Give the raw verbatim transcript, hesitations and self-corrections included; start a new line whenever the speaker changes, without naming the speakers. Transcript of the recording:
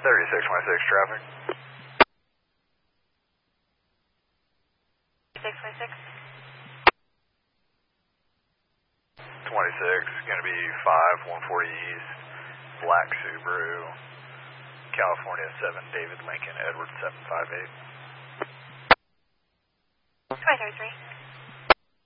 thirty-six twenty-six traffic.
six twenty-six.
twenty-six, going to be five one forty East, black Subaru, California seven, David Lincoln, Edward seven five eight.
twenty thirty-three.